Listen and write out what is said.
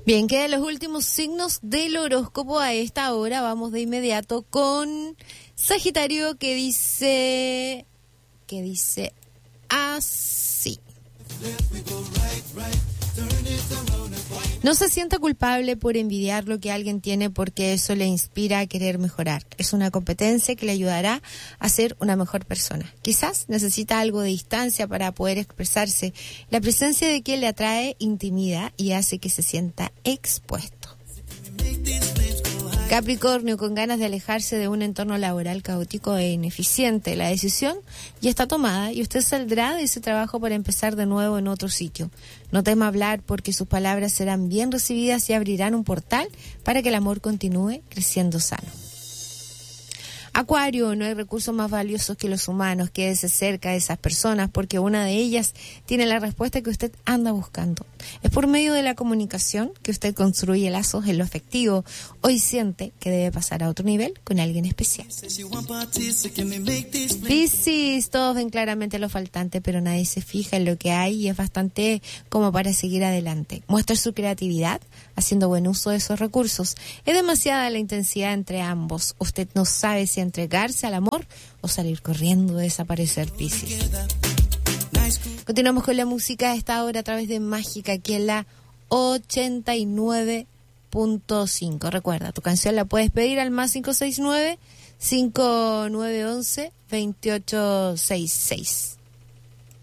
Bien, quedan los últimos signos del horóscopo. A esta hora vamos de inmediato con Sagitario, que dice así. No se sienta culpable por envidiar lo que alguien tiene, porque eso le inspira a querer mejorar. Es una competencia que le ayudará a ser una mejor persona. Quizás necesita algo de distancia para poder expresarse. La presencia de quien le atrae intimida y hace que se sienta expuesto. Capricornio, con ganas de alejarse de un entorno laboral caótico e ineficiente. La decisión ya está tomada y usted saldrá de ese trabajo para empezar de nuevo en otro sitio. No tema hablar, porque sus palabras serán bien recibidas y abrirán un portal para que el amor continúe creciendo sano. Acuario, no hay recursos más valiosos que los humanos. Quédese cerca de esas personas, porque una de ellas tiene la respuesta que usted anda buscando. Es por medio de la comunicación que usted construye lazos en lo afectivo. Hoy siente que debe pasar a otro nivel con alguien especial. Piscis, todos ven claramente lo faltante, pero nadie se fija en lo que hay y es bastante como para seguir adelante. Muestra su creatividad haciendo buen uso de esos recursos. Es demasiada la intensidad entre ambos. Usted no sabe si entregarse al amor o salir corriendo, desaparecer. Piscis. Continuamos con la música a esta hora a través de Mágica, aquí en la 89.5. Recuerda, tu canción la puedes pedir al más 569-5911-2866.